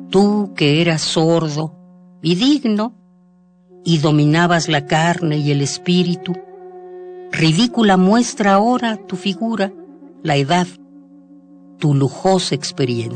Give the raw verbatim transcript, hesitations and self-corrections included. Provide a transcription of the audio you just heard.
Tú que eras sordo y digno, y dominabas la carne y el espíritu, ridícula muestra ahora tu figura, la edad, tu lujosa experiencia.